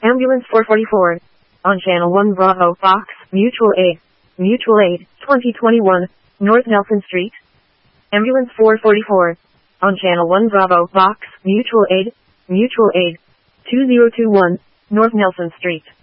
Ambulance 444. On Channel 1 Bravo Fox, Mutual Aid. Mutual Aid, 2021, North Nelson Street. Ambulance 444. On Channel 1 Bravo Fox, Mutual Aid. Mutual Aid, 2021, North Nelson Street.